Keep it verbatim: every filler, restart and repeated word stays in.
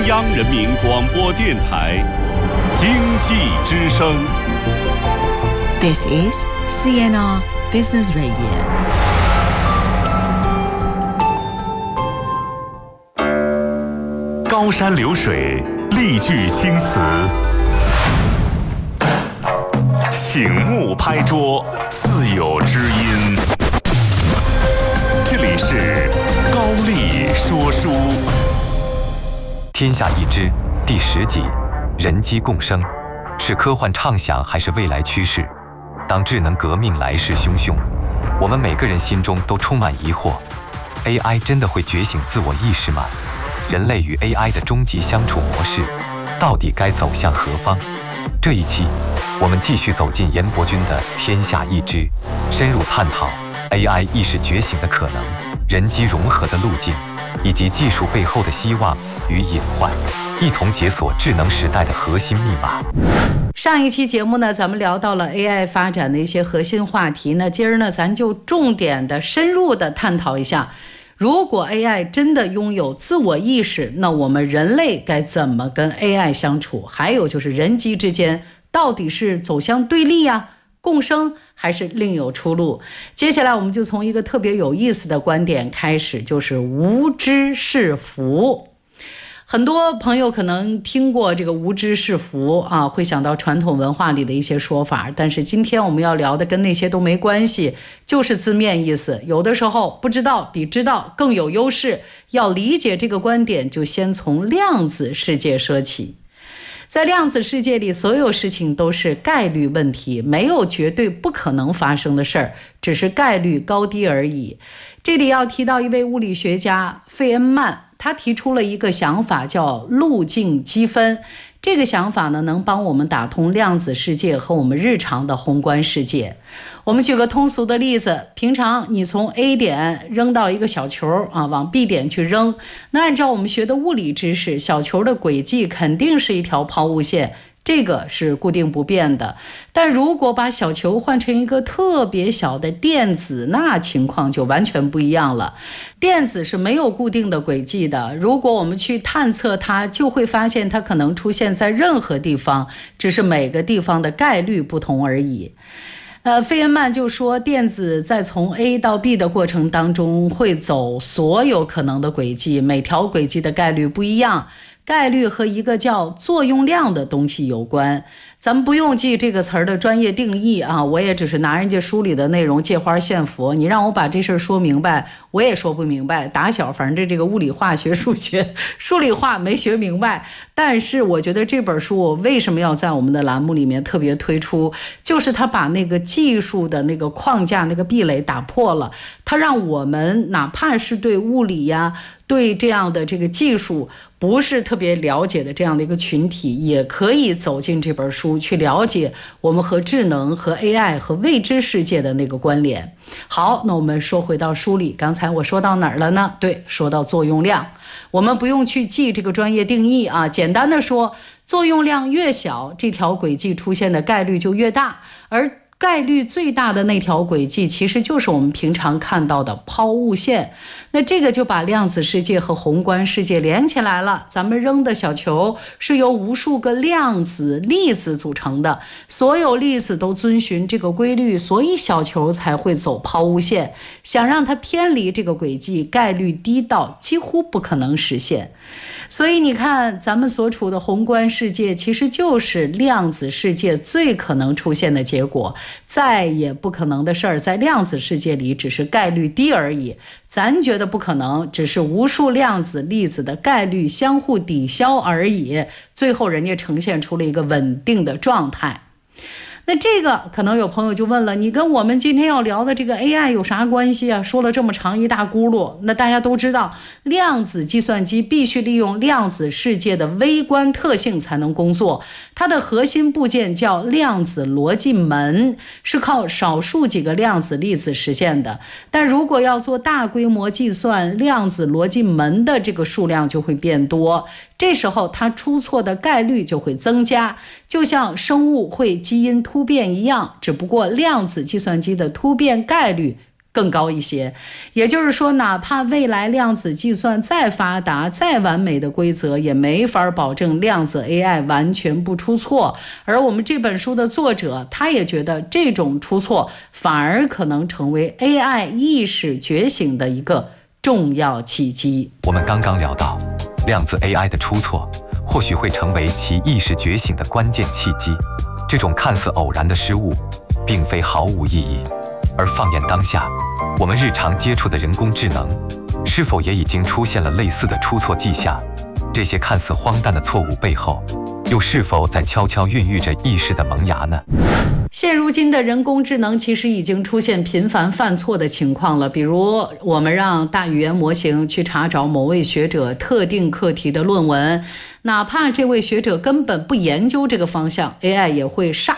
央人民广播电台经济之声。 This is C N R Business Radio。 高山流水，丽句青词，醒目拍桌，自有知音。这里是高丽说书。 天下已知第十集，人机共生，是科幻畅想还是未来趋势？当智能革命来势汹汹，我们每个人心中都充满疑惑 ：A I 真的会觉醒自我意识吗？人类与 A I 的终极相处模式，到底该走向何方？这一期，我们继续走进严伯钧的《天下已知》，深入探讨 A I 意识觉醒的可能、人机融合的路径，以及技术背后的希望与隐患，一同解锁智能时代的核心密码。 上一期节目呢，咱们聊到了 A I 发展的一些核心话题呢，今儿呢，咱就重点的、深入的探讨一下，如果 A I 真的拥有自我意识，那我们人类该怎么跟 A I 相处？还有就是人机之间到底是走向对立呀、共生，还是另有出路？接下来我们就从一个特别有意思的观点开始，就是无知是福。很多朋友可能听过这个无知是福啊，会想到传统文化里的一些说法，但是今天我们要聊的跟那些都没关系，就是字面意思。有的时候不知道比知道更有优势，要理解这个观点，就先从量子世界说起。在量子世界里，所有事情都是概率问题，没有绝对不可能发生的事儿，只是概率高低而已。这里要提到一位物理学家费恩曼，他提出了一个想法，叫路径积分。这个想法呢，能帮我们打通量子世界和我们日常的宏观世界。我们举个通俗的例子，平常你从 A 点扔到一个小球啊，往 B 点去扔，那按照我们学的物理知识，小球的轨迹肯定是一条抛物线，这个是固定不变的。但如果把小球换成一个特别小的电子，那情况就完全不一样了。电子是没有固定的轨迹的，如果我们去探测它，就会发现它可能出现在任何地方，只是每个地方的概率不同而已。呃，费恩曼就说，电子在从 A 到 B 的过程当中会走所有可能的轨迹，每条轨迹的概率不一样。概率和一个叫作用量的东西有关，咱们不用记这个词儿的专业定义啊，我也只是拿人家书里的内容借花献佛，你让我把这事儿说明白，我也说不明白。打小反正这个物理化学数学数理化没学明白，但是我觉得这本书我为什么要在我们的栏目里面特别推出，就是他把那个技术的那个框架那个壁垒打破了，他让我们哪怕是对物理呀、对这样的这个技术不是特别了解的这样的一个群体，也可以走进这本书去了解我们和智能和 A I 和未知世界的那个关联。好，那我们说回到书里，刚才我说到哪儿了呢？对，说到作用量。我们不用去记这个专业定义啊，简单的说，作用量越小，这条轨迹出现的概率就越大，而概率最大的那条轨迹其实就是我们平常看到的抛物线。那这个就把量子世界和宏观世界连起来了。咱们扔的小球是由无数个量子粒子组成的，所有粒子都遵循这个规律，所以小球才会走抛物线。想让它偏离这个轨迹，概率低到几乎不可能实现。所以你看，咱们所处的宏观世界其实就是量子世界最可能出现的结果，再也不可能的事儿在量子世界里只是概率低而已，咱觉得不可能，只是无数量子粒子的概率相互抵消而已，最后人家呈现出了一个稳定的状态。那这个可能有朋友就问了，你跟我们今天要聊的这个 A I 有啥关系啊？说了这么长一大轱辘，那大家都知道，量子计算机必须利用量子世界的微观特性才能工作，它的核心部件叫量子逻辑门，是靠少数几个量子粒子实现的。但如果要做大规模计算，量子逻辑门的这个数量就会变多，这时候它出错的概率就会增加，就像生物会基因突变一样，只不过量子计算机的突变概率更高一些。也就是说，哪怕未来量子计算再发达、再完美的规则，也没法保证量子 A I 完全不出错。而我们这本书的作者，他也觉得这种出错反而可能成为 A I 意识觉醒的一个重要契机。 我们刚刚聊到，量子 A I 的出错或许会成为其意识觉醒的关键契机。这种看似偶然的失误，并非毫无意义。而放眼当下，我们日常接触的人工智能，是否也已经出现了类似的出错迹象？这些看似荒诞的错误背后，又是否在悄悄孕育着意识的萌芽呢？ 现如今的人工智能其实已经出现频繁犯错的情况了，比如我们让大语言模型去查找某位学者特定课题的论文，哪怕这位学者根本不研究这个方向， A I 也会煞